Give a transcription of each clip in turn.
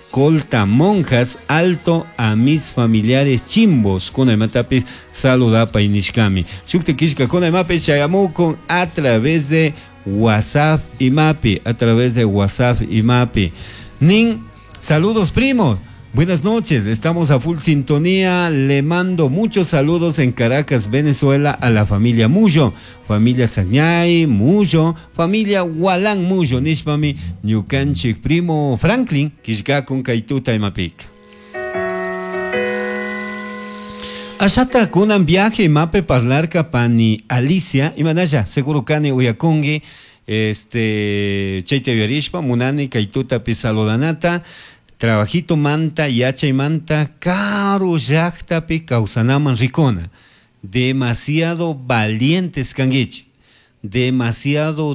escolta monjas, alto a mis familiares chimbos. Kuna matapi saluda pa inishkami. Shukte kishka kuna mapi chayamuko a través de WhatsApp y Mapi. A través de WhatsApp y Mapi. Nin, saludos primo. Buenas noches, estamos a full sintonía. Le mando muchos saludos en Caracas, Venezuela, a la familia Muyo, familia Sañay Muyo, familia Hualán Muyo, Nishpami, Ñucanchik, primo Franklin, Kishkakun Kaituta y Mapik. Ashata kunan viaje mape parlar kapani Alicia, imanaya, seguro kane uyakungi, Cheite Viarishpa, Munani, Kaituta Pisalodanata. Trabajito manta, yacha y manta, caro pi causanaman ricona. Demasiado valientes canguichi. Demasiado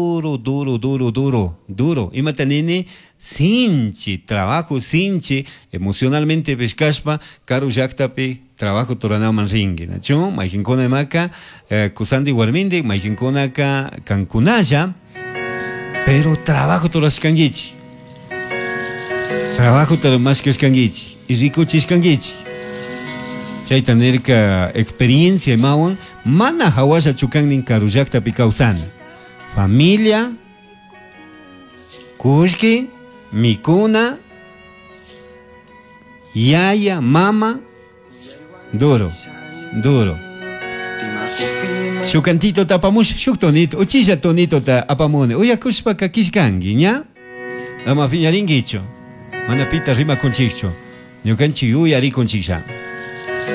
duro. Y matanini, sinchi, trabajo sinchi, emocionalmente pescaspa, caro pi trabajo toranaman ringue. Nacho, maijincona de maca, kusandi guarmindi, maijincona ka cancunaya, pero trabajo toras canguichi. Trabajo talo más que escanguichi y rico chiscanguichi. Chay tener que experiencia mawan mana hawasha chukanin karujakta picausana. Familia, kushki, mikuna, yaya, mama, duro. Shukantito tapamush, shuktonito, uchilla tonito ta apamone. Oya kushpa kakishkangi, ¿ya? Ama fiñaringuicho. Mana pita rima con chicho. Ñucanchi uyari con chicha.